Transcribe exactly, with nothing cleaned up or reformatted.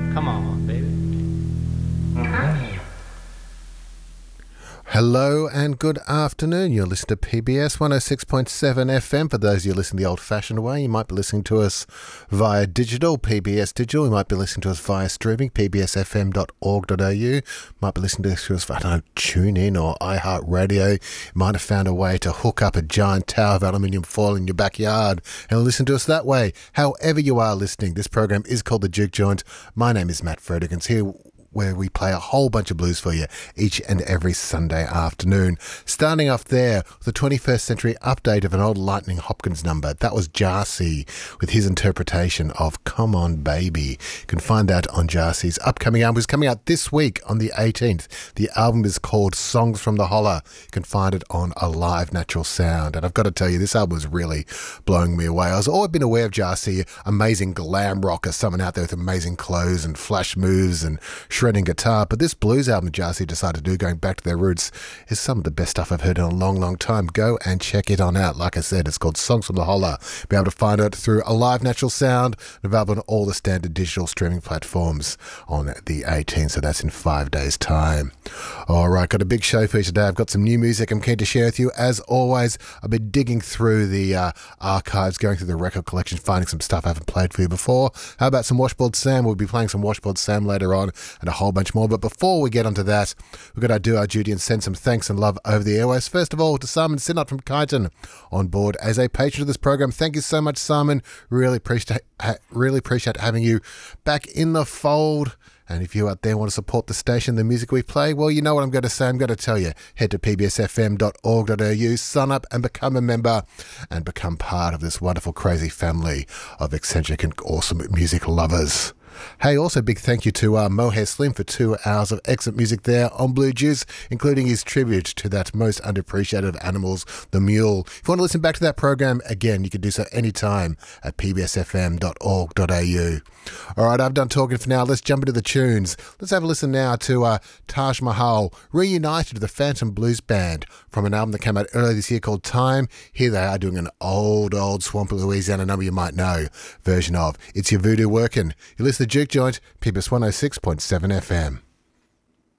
Come on, baby. Hello and good afternoon. You're listening to P B S one oh six point seven F M. For those of you listening the old-fashioned way, you might be listening to us via digital, P B S Digital. You might be listening to us via streaming, p b s f m dot org dot a u. You might be listening to us via, I don't know, TuneIn or iHeartRadio. You might have found a way to hook up a giant tower of aluminium foil in your backyard and listen to us that way. However you are listening, this program is called The Juke Joint. My name is Matt Fredrickens, here where we play a whole bunch of blues for you each and every Sunday afternoon. Starting off there, the twenty-first century update of an old Lightning Hopkins number. That was Jarcy with his interpretation of Come On Baby. You can find that on Jarcy's upcoming album. It's coming out this week on the eighteenth. The album is called Songs from the Holler. You can find it on Alive Natural Sound. And I've got to tell you, this album is really blowing me away. I was always been aware of Jarcy, amazing glam rocker, someone out there with amazing clothes and flash moves and shredding guitar, but this blues album Jarcy decided to do, going back to their roots, is some of the best stuff I've heard in a long, long time. Go and check it on out. Like I said, it's called Songs from the Holler. Be able to find it through Alive Natural Sound, available on all the standard digital streaming platforms on the eighteenth, so that's in five days' time. All right, got a big show for you today. I've got some new music I'm keen to share with you. As always, I've been digging through the uh, archives, going through the record collection, finding some stuff I haven't played for you before. How about some Washboard Sam? We'll be playing some Washboard Sam later on, and a whole bunch more. But before we get onto that, we've got to do our duty and send some thanks and love over the airways. First of all, to Simon Sinnott from Kyneton on board as a patron of this program. Thank you so much, Simon. Really appreciate really appreciate having you back in the fold. And if you out there want to support the station, the music we play, well, you know what I'm going to say. I'm going to tell you. Head to p b s f m dot org dot a u, sign up and become a member and become part of this wonderful, crazy family of eccentric and awesome music lovers. Hey, also big thank you to uh, Mohair Slim for two hours of excellent music there on Blue Juice, including his tribute to that most underappreciated of animals, the mule. If you want to listen back to that program, again, you can do so anytime at p b s f m dot org dot a u. All right, I've done talking for now. Let's jump into the tunes. Let's have a listen now to uh, Taj Mahal, reunited with the Phantom Blues Band from an album that came out earlier this year called Time. Here they are doing an old, old Swampy Louisiana number you might know version of It's Your Voodoo Workin'. You listen to Juke Joint, P B S one oh six point seven F M.